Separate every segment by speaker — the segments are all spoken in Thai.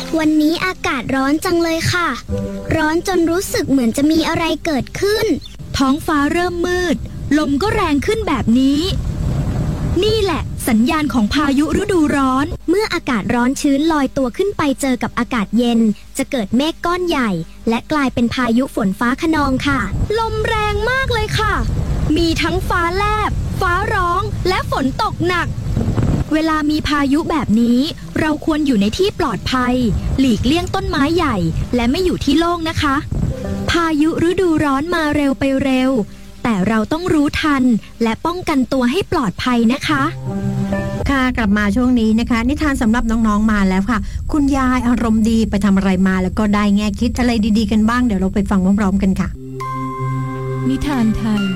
Speaker 1: วันนี้อากาศร้อนจังเลยค่ะร้อนจนรู้สึกเหมือนจะมีอะไรเกิดขึ้น
Speaker 2: ท้องฟ้าเริ่มมืดลมก็แรงขึ้นแบบนี้นี่แหละสัญญาณของพายุฤดูร้อน
Speaker 1: เมื่ออากาศร้อนชื้นลอยตัวขึ้นไปเจอกับอากาศเย็นจะเกิดเมฆก้อนใหญ่และกลายเป็นพายุฝนฟ้าคะนองค่ะ
Speaker 2: ลมแรงมากเลยค่ะมีทั้งฟ้าแลบฟ้าร้องและฝนตกหนักเวลามีพายุแบบนี้เราควรอยู่ในที่ปลอดภัยหลีกเลี่ยงต้นไม้ใหญ่และไม่อยู่ที่โล่งนะคะพายุฤดูร้อนมาเร็วไปเร็วแต่เราต้องรู้ทันและป้องกันตัวให้ปลอดภัยนะคะ
Speaker 3: ค่ะกลับมาช่วงนี้นะคะนิทานสำหรับน้องๆมาแล้วค่ะคุณยายอารมณ์ดีไปทำอะไรมาแล้วก็ได้แง่คิดอะไรดีๆกันบ้างเดี๋ยวเราไปฟังพร้อมๆกันค่ะ
Speaker 2: นิทานไทย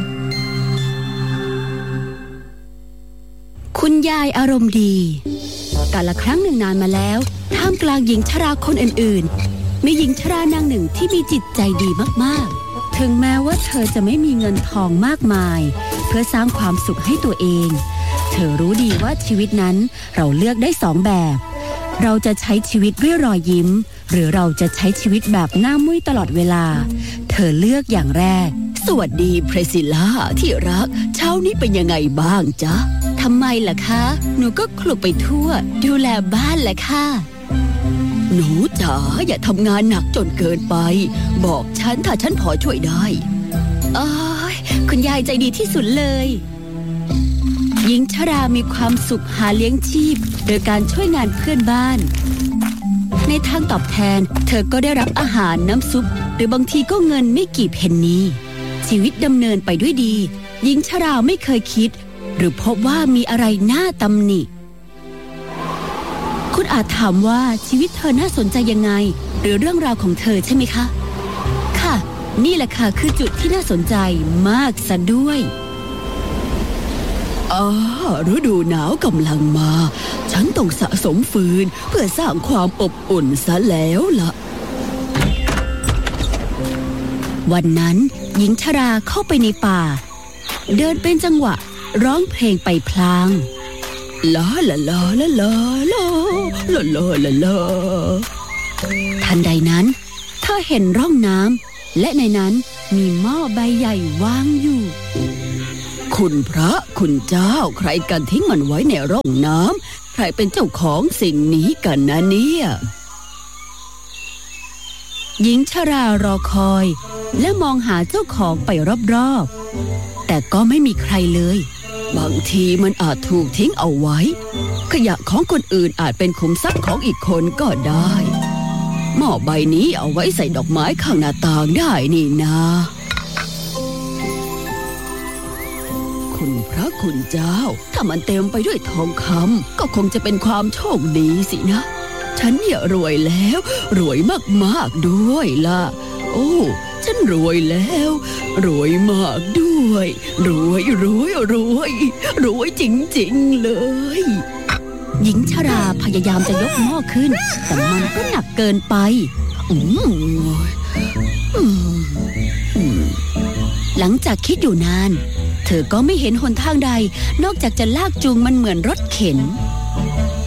Speaker 4: คุณยายอารมณ์ดีกาลครั้งหนึ่งนานมาแล้วท่ามกลางหญิงชราคนอื่นๆมีหญิงชรานางหนึ่งที่มีจิตใจดีมากๆถึงแม้ว่าเธอจะไม่มีเงินทองมากมายเพื่อสร้างความสุขให้ตัวเองเธอรู้ดีว่าชีวิตนั้นเราเลือกได้สองแบบเราจะใช้ชีวิตด้วยรอยยิ้มหรือเราจะใช้ชีวิตแบบหน้ามุ้ยตลอดเวลาเธอเลือกอย่างแรกสวัสดีเพรซิล่าที่รักเช้านี้เป็นยังไงบ้างจ๊ะทำไมล่ะคะหนูก็คลุกไปทั่วดูแลบ้านแหละค่ะหนูจ๋าอย่าทำงานหนักจนเกินไปบอกฉันถ้าฉันพอช่วยได้คุณยายใจดีที่สุดเลยหญิงชรามีความสุขหาเลี้ยงชีพโดยการช่วยงานเพื่อนบ้านในทางตอบแทนเธอก็ได้รับอาหารน้ำซุปหรือบางทีก็เงินไม่กี่เพนนีชีวิตดำเนินไปด้วยดีหญิงชราไม่เคยคิดหรือพบว่ามีอะไรน่าตำหนิคุณอาจถามว่าชีวิตเธอน่าสนใจยังไงหรือเรื่องราวของเธอใช่ไหมคะค่ะนี่แหละค่ะคือจุดที่น่าสนใจมากซะด้วยฤดูหนาวกำลังมาฉันต้องสะสมฟืนเพื่อสร้างความอบอุ่นซะแล้วล่ะวันนั้นหญิงชราเข้าไปในป่าเดินเป็นจังหวะร้องเพลงไปพลางลาลาลาลาลาลาลาลาลาลาทันใดนั้นเธอเห็นร่องน้ำและในนั้นมีหม้อใบใหญ่วางอยู่คุณพระคุณเจ้าใครกันทิ้งมันไว้ในร่องน้ำใครเป็นเจ้าของสิ่งนี้กันนะเนี่ยหญิงชรารอคอยและมองหาเจ้าของไปรอบๆแต่ก็ไม่มีใครเลยบางทีมันอาจถูกทิ้งเอาไว้ขยะของคนอื่นอาจเป็นขุมทรัพย์ของอีกคนก็ได้หม้อใบนี้เอาไว้ใส่ดอกไม้ข้างหน้าต่างได้นี่นะคุณพระคุณเจ้าถ้ามันเต็มไปด้วยทองคำก็คงจะเป็นความโชคดีสินะฉันเนี่ยรวยแล้วรวยมากๆด้วยล่ะโอ้ฉันรวยแล้วรวยมากด้วยรวยจริงๆเลยหญิงชราพยายามจะยกหม้อขึ้นแต่มันก็หนักเกินไปหลังจากคิดอยู่นานเธอก็ไม่เห็นหนทางใดนอกจากจะลากจูงมันเหมือนรถเข็น